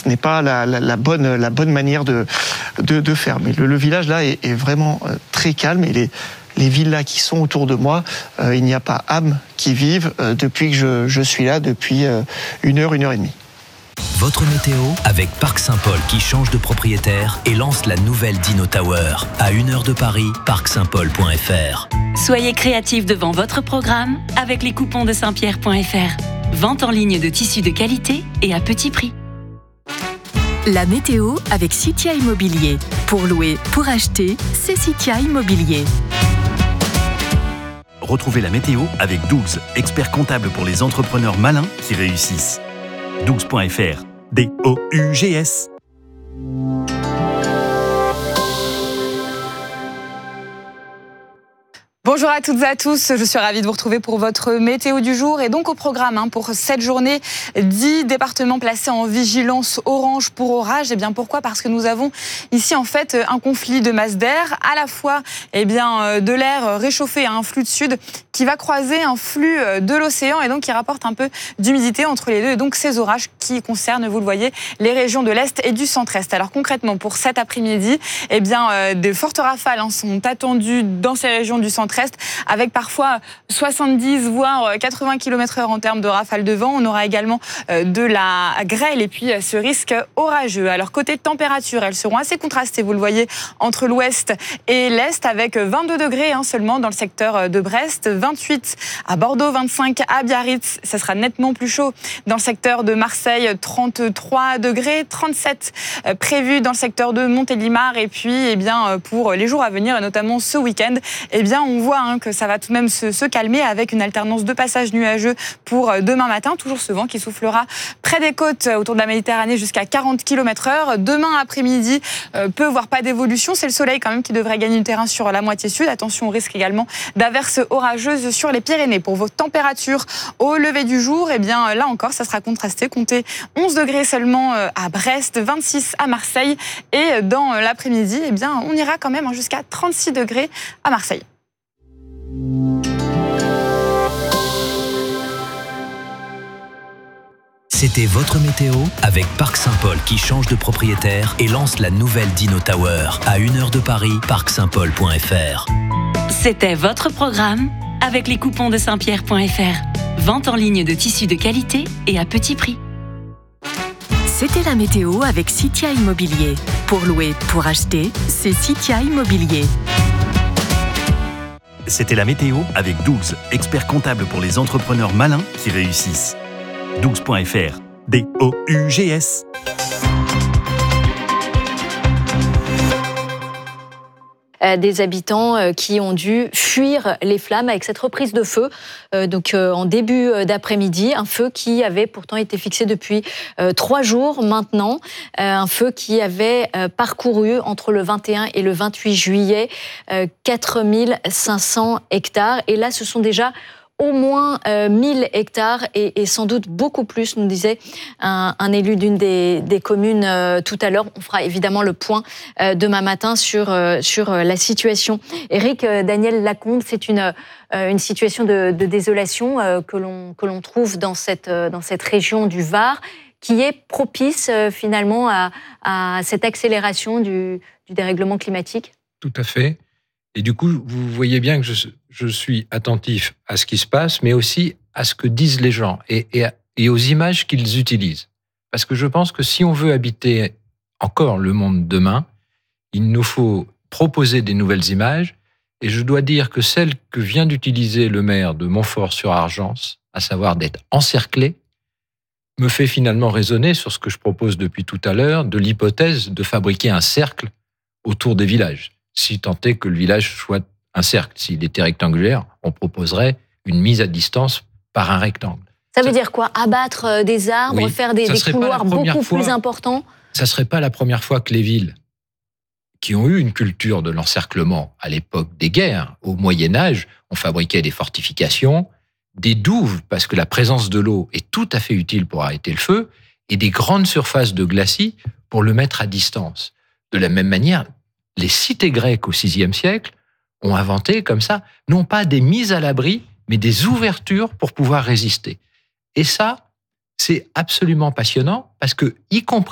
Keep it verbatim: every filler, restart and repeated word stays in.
ce n'est pas la, la, la bonne la bonne manière de de, de faire. Mais le, le village là est, est vraiment très calme et les les villas qui sont autour de moi, euh, il n'y a pas âme qui vive euh, depuis que je, je suis là depuis euh, une heure, une heure et demie. Votre météo avec Parc Saint-Paul qui change de propriétaire et lance la nouvelle Dino Tower. À une heure de Paris, parc saint paul point f r. Soyez créatifs devant votre programme avec les coupons de saint pierre point f r. Vente en ligne de tissus de qualité et à petit prix. La météo avec Citia Immobilier. Pour louer, pour acheter, c'est Citia Immobilier. Retrouvez la météo avec Dougs, expert comptable pour les entrepreneurs malins qui réussissent. dougs point f r, D O U G S. Bonjour à toutes et à tous, je suis ravie de vous retrouver pour votre météo du jour et donc au programme hein, pour cette journée, dix départements placés en vigilance orange pour orage. Et bien pourquoi ? Parce que nous avons ici en fait un conflit de masse d'air, à la fois eh bien, de l'air réchauffé à un flux de sud qui va croiser un flux de l'océan et donc qui rapporte un peu d'humidité entre les deux. Et donc ces orages qui concernent, vous le voyez, les régions de l'Est et du Centre-Est. Alors concrètement pour cet après-midi, eh bien, euh, de fortes rafales hein, sont attendues dans ces régions du Centre-Est, avec parfois soixante-dix voire quatre-vingts kilomètres heure en termes de rafales de vent. On aura également de la grêle et puis ce risque orageux. Alors côté température, elles seront assez contrastées, vous le voyez, entre l'ouest et l'est, avec vingt-deux degrés hein, seulement dans le secteur de Brest, vingt-huit à Bordeaux, vingt-cinq à Biarritz. Ça sera nettement plus chaud dans le secteur de Marseille, trente-trois degrés, trente-sept prévus dans le secteur de Montélimar. Et puis, eh bien, pour les jours à venir, et notamment ce week-end, eh bien, on voit hein, que ça va tout de même se, se calmer avec une alternance de passages nuageux pour demain matin. Toujours ce vent qui soufflera près des côtes autour de la Méditerranée jusqu'à quarante kilomètres heure. Demain après-midi, euh, peu voire pas d'évolution. C'est le soleil quand même qui devrait gagner du terrain sur la moitié sud. Attention au risque également d'averses orageuses sur les Pyrénées. Pour vos températures au lever du jour, eh bien là encore, ça sera contrasté. Comptez onze degrés seulement à Brest, vingt-six à Marseille. Et dans l'après-midi, eh bien, on ira quand même jusqu'à trente-six degrés à Marseille. C'était votre météo avec Parc Saint-Paul qui change de propriétaire et lance la nouvelle Dino Tower. À une heure de Paris, parc saint paul point f r. C'était votre programme avec les coupons de saint pierre point f r. Vente en ligne de tissus de qualité et à petit prix. C'était la météo avec Citia Immobilier. Pour louer, pour acheter, c'est Citia Immobilier. C'était la météo avec Dougs, expert comptable pour les entrepreneurs malins qui réussissent. dougs point f r, D O U G S. Des habitants qui ont dû fuir les flammes avec cette reprise de feu. Donc en début d'après-midi, un feu qui avait pourtant été fixé depuis trois jours maintenant. Un feu qui avait parcouru entre le vingt et un et le vingt-huit juillet quatre mille cinq cents hectares. Et là, ce sont déjà au moins euh, mille hectares et, et sans doute beaucoup plus, nous disait un, un élu d'une des, des communes euh, tout à l'heure. On fera évidemment le point euh, demain matin sur, euh, sur euh, la situation. Éric, euh, Daniel Lacombe, c'est une, euh, une situation de, de désolation euh, que l'on, que l'on trouve dans cette, euh, dans cette région du Var, qui est propice euh, finalement à, à cette accélération du, du dérèglement climatique. Tout à fait. Et du coup, vous voyez bien que je, je suis attentif à ce qui se passe, mais aussi à ce que disent les gens et, et, et aux images qu'ils utilisent. Parce que je pense que si on veut habiter encore le monde demain, il nous faut proposer des nouvelles images. Et je dois dire que celle que vient d'utiliser le maire de Montfort-sur-Argence, à savoir d'être encerclé, me fait finalement raisonner sur ce que je propose depuis tout à l'heure, de l'hypothèse de fabriquer un cercle autour des villages. Si tant est que le village soit un cercle. S'il était rectangulaire, on proposerait une mise à distance par un rectangle. Ça veut dire quoi ? Abattre des arbres, oui, faire des, des couloirs beaucoup fois, plus importants ? Ça ne serait pas la première fois que les villes qui ont eu une culture de l'encerclement à l'époque des guerres, au Moyen-Âge, on fabriquait des fortifications, des douves, parce que la présence de l'eau est tout à fait utile pour arrêter le feu, et des grandes surfaces de glacis pour le mettre à distance. De la même manière, les cités grecques au sixième siècle ont inventé comme ça, non pas des mises à l'abri, mais des ouvertures pour pouvoir résister. Et ça, c'est absolument passionnant, parce que, y compris